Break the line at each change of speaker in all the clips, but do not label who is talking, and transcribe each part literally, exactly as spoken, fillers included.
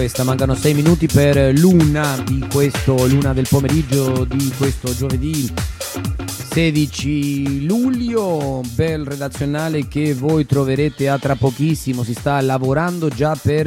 Questa, mancano sei minuti per l'una di questo, l'una del pomeriggio di questo giovedì sedici luglio, bel redazionale che voi troverete a tra pochissimo. Si sta lavorando già per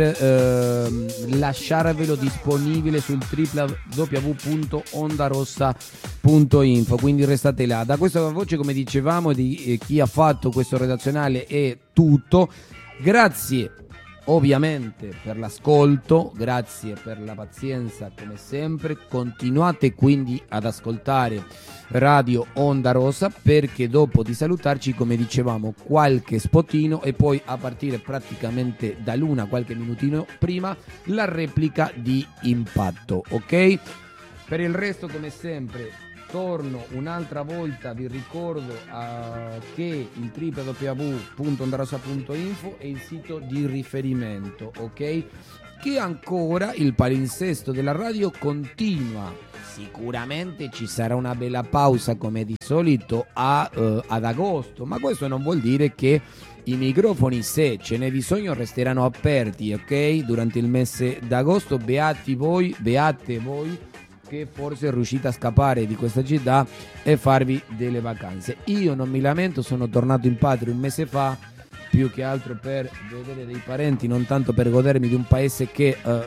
eh, lasciarvelo disponibile sul w w w punto ondarossa punto info, quindi restate là. Da questa voce, come dicevamo, di eh, chi ha fatto questo redazionale è tutto. Grazie ovviamente per l'ascolto, grazie per la pazienza come sempre. Continuate quindi ad ascoltare Radio Onda Rossa, perché dopo di salutarci, come dicevamo, qualche spotino e poi a partire praticamente da l'una, qualche minutino prima, la replica di Impatto, ok? Per il resto, come sempre, torno un'altra volta, vi ricordo uh, che il w w w punto ondarossa punto info è il sito di riferimento, ok? Che ancora il palinsesto della radio continua. Sicuramente ci sarà una bella pausa come di solito a, uh, ad agosto, ma questo non vuol dire che i microfoni, se ce n'è bisogno, resteranno aperti, ok? Durante il mese d'agosto. Beati voi, beate voi che forse riuscite a scappare di questa città e farvi delle vacanze. Io non mi lamento, sono tornato in patria un mese fa, più che altro per vedere dei parenti, non tanto per godermi di un paese che uh,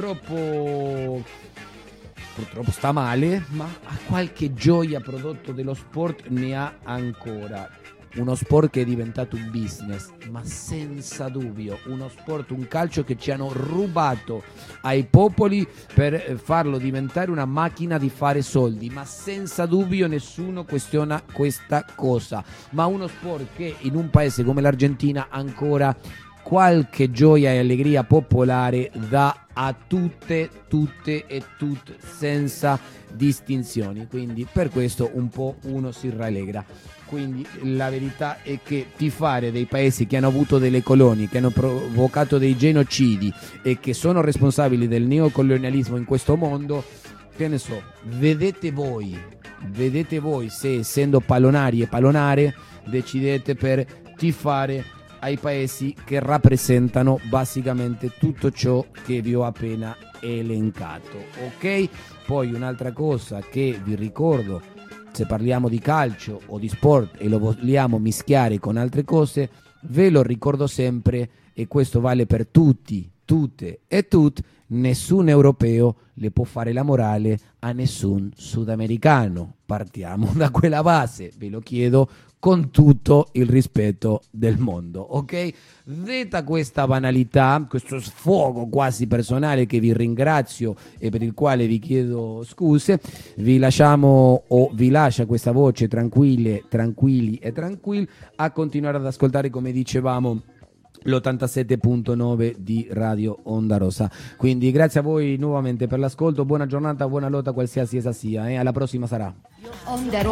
purtroppo purtroppo sta male, ma ha qualche gioia prodotto dello sport, ne ha ancora. Uno sport che è diventato un business, ma senza dubbio uno sport, un calcio che ci hanno rubato ai popoli per farlo diventare una macchina di fare soldi, ma senza dubbio nessuno questiona questa cosa. Ma uno sport che in un paese come l'Argentina ancora qualche gioia e allegria popolare dà a tutte, tutte e tutte, senza distinzioni. Quindi per questo un po' uno si rallegra. Quindi la verità è che tifare dei paesi che hanno avuto delle colonie, che hanno provocato dei genocidi e che sono responsabili del neocolonialismo in questo mondo, che ne so, vedete voi, vedete voi se, essendo pallonari e pallonare, decidete per tifare ai paesi che rappresentano basicamente tutto ciò che vi ho appena elencato, ok? Poi un'altra cosa che vi ricordo, se parliamo di calcio o di sport e lo vogliamo mischiare con altre cose, ve lo ricordo sempre, e questo vale per tutti, tutte e tutti: nessun europeo le può fare la morale a nessun sudamericano. Partiamo da quella base, ve lo chiedo con tutto il rispetto del mondo, ok? Detta questa banalità, questo sfogo quasi personale che vi ringrazio e per il quale vi chiedo scuse, vi lasciamo o vi lascia questa voce tranquille, tranquilli e tranquilli a continuare ad ascoltare, come dicevamo, l'ottantasette virgola nove di Radio Onda Rossa. Quindi grazie a voi nuovamente per l'ascolto, buona giornata, buona lotta qualsiasi essa sia, eh? Alla prossima sarà. Onda